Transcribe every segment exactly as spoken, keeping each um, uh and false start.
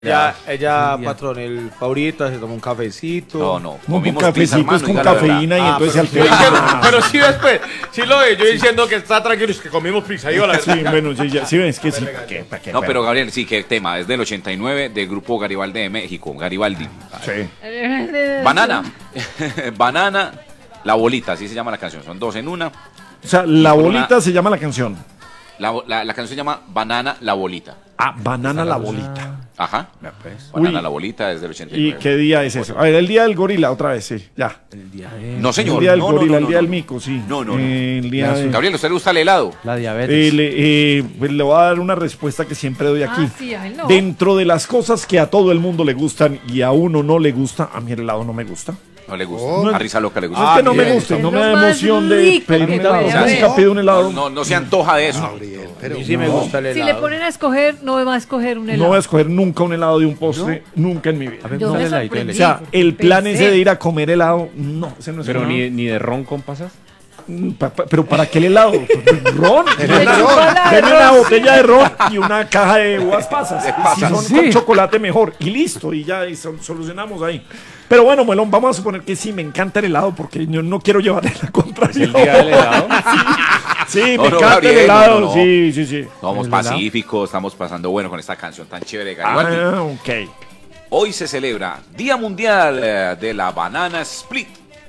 Ya, ella, patrón, el favorito, se tomó un cafecito. No, no. Un comimos cafecito pizza, es con hermano, cafeína y Ah, entonces al pero, final. diciendo- pero sí después, sí lo ve, yo diciendo que está tranquilo, es que comimos pizza, yo la Sí, bueno, sí, ya, sí ves que sí. ¿Para qué? ¿Para qué? No, pero Gabriel, sí, qué tema. Es del ochenta y nueve del grupo Garibaldi de México. Garibaldi. Sí. Banana. Banana, la bolita, así se llama la canción. Son dos en una. O sea, la por bolita una- se llama la canción. La, la, la canción se llama Banana, la bolita. Ah, banana la bolita. Ajá. Banana, Uy. la bolita es del ochenta y ¿Y nueve. qué día es eso? A ver, el día del gorila, otra vez, sí, ya. No, señor. El día del no, no, gorila, no, el no, día no. del mico, sí. No, no, no. Eh, el día de... Gabriel, ¿a usted le gusta el helado? La diabetes. Eh, le, eh, pues le voy a dar una respuesta que siempre doy aquí. Ah, sí, a él no. Dentro de las cosas que a todo el mundo le gustan y a uno no le gusta, a mí el helado no me gusta. No le gusta. Oh. A Risa Loca le No gusta. es que no me bien. guste, Es no me lo da más emoción de rico pedir que un helado. puede haber. Nunca pido un helado. No, no se antoja de eso. A mí sí me gusta el Si helado. le ponen a escoger, no va a escoger un No helado. voy a escoger nunca un helado de un postre, nunca en mi vida. A ver, Yo no me le la- sorprendí. O sea, el plan Pensé. ese de ir a comer helado, no, ese no es Pero un- ni, ni de ron con pasas. Mm, pa- pa- pero ¿para qué el helado? ¿Ron? Le chupa la Deme una ron. botella de ron y una caja de uvas pasas. Y si son Sí. con chocolate, mejor. Y listo, y ya y sol- solucionamos ahí. Pero bueno, Melón, vamos a suponer que sí, me encanta el helado porque yo no quiero llevarle la contraria. El día del helado. Sí, No, me no, encanta Gabriel, el helado. no, no. Sí, sí, sí. Somos ¿El helado? pacíficos, estamos pasando bueno con esta canción tan chévere de Garibaldi. Ah, ok. Hoy se celebra Día Mundial eh, de la Banana Split.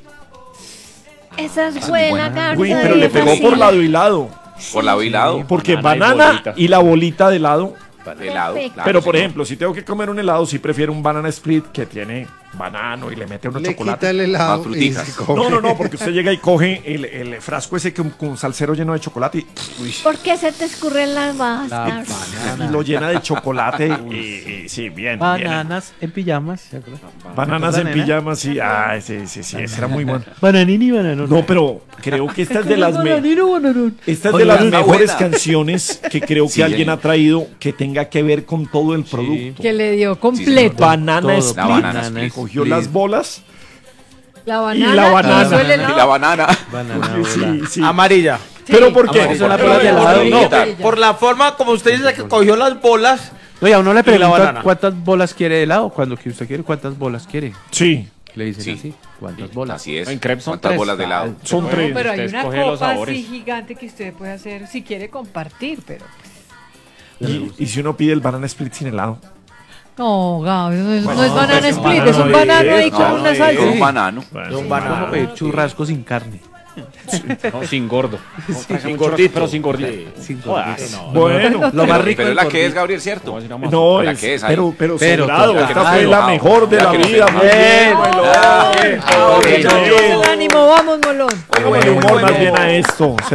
Esa es buena, Carlos. Uy, pero le pegó por lado y lado. Por lado y lado. Porque Banana y banana bolita. y la bolita de helado. De helado. Perfecto. claro, Pero por señor. ejemplo, si tengo que comer un helado, sí prefiero un banana split que tiene banano y le mete unos Le chocolate. quita el helado Más fruticas. y se come. No, no, no, porque usted llega y coge el, el frasco ese con, con salsero lleno de chocolate y, ¿Por qué se te escurren las babas, La Carlos? y banana. lo llena de chocolate y, y- sí, bien. bien. Bananas en pijamas. ¿se acuerda? Bananas en Banana. pijamas, sí. Ay, sí, sí, sí, ese era muy bueno. Bananini, bananón. No, pero creo que esta es de las, me- Bananino, bananón. esta es de Oye, las está mejores buena. canciones que creo que Sí, alguien señor. ha traído que tenga que ver con todo el producto. Que le dio completo. Banana Todo. split, La banana split. cogió las bolas. La banana. Y la banana. hizo el Y helado. la banana. Banana, Sí, bola. sí. Amarilla. Pero ¿por qué? Amarilla. ¿Por la qué? bola de helado. No, Amarilla. por la forma como usted dice que cogió las bolas. No, y a uno le Y la preguntan banana. cuántas bolas quiere de helado. Cuando que usted quiere, ¿cuántas bolas quiere? Sí, Le dicen Sí. así. ¿Cuántas bolas? Así es. En crepes son ¿Cuántas tres. bolas de helado? son tres. Pero hay Usted una escoge los copa sabores. así gigante que usted puede hacer si quiere compartir, pero... Y, y si uno pide el banana split sin helado. No, Gaby, no es, no es no, banana es un split, es un banano banano ahí ahí, con No, una eh, salsa. con un banano. Un banano. Como, eh, churrasco sin carne. No, sin gordo. Sin gordito. Pero sin gordito. Sin Jodas. gordito. Bueno, Lo más Pero, rico pero es del la que es, gordito. Gabriel, ¿cierto? Vamos a ir a más. no, La es, que es ahí. pero, pero, Pero sobrado. total. Esta fue la Ah, mejor de la la que no se vida. enoja. Muy bien, Bravo. Melón. Ah, Bien, bueno. bien. El ánimo, vamos, Molón. Póngale humor más bien a esto.